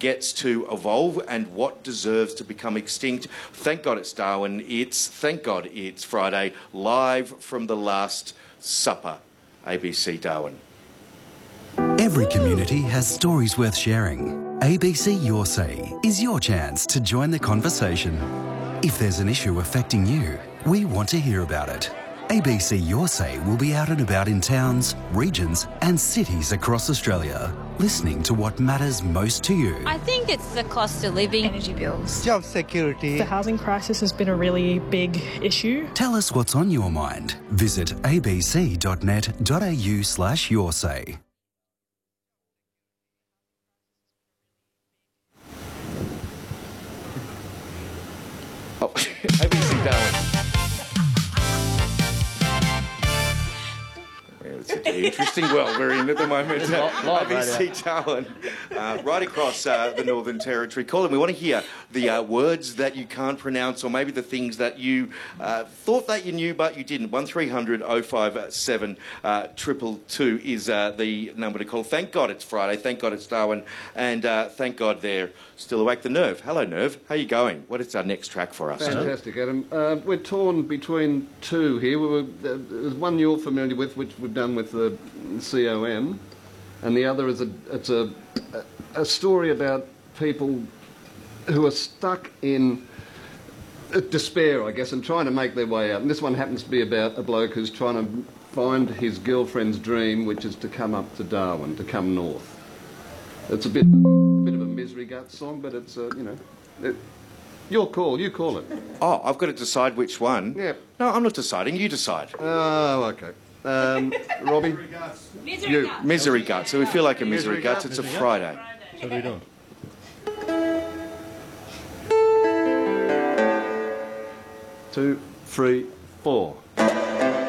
gets to evolve and what deserves to become extinct. Thank God it's Darwin. Thank God it's Friday, live from the Last Supper, ABC Darwin. Every community has stories worth sharing. ABC Your Say is your chance to join the conversation. If there's an issue affecting you, we want to hear about it. ABC Your Say will be out and about in towns, regions and cities across Australia, listening to what matters most to you. I think it's the cost of living, energy bills, job security. The housing crisis has been a really big issue. Tell us what's on your mind. Visit abc.net.au/yoursay. Oh, ABC Darwin. It's an interesting world we're in at the moment. ABC Darwin, right across the Northern Territory. Colin, we want to hear the words that you can't pronounce, or maybe the things that you thought that you knew but you didn't. 1300 057 222 is the number to call. Thank God it's Friday. Thank God it's Darwin. And thank God they're still awake. The Nerve. Hello, Nerve. How are you going? What is our next track for us? Fantastic, Adam. We're torn between two here. There's one you're familiar with, which we've done with the COM, and the other is a story about people who are stuck in despair, I guess, and trying to make their way out. And this one happens to be about a bloke who's trying to find his girlfriend's dream, which is to come up to Darwin, to come north. It's a bit of a misery guts song, but it's your call. You call it. Oh, I've got to decide which one. Yeah. No, I'm not deciding. You decide. Oh, okay. Robbie? Misery Guts. So we feel like a misery guts. It's a Friday. So what are we doing? 2, 3, 4.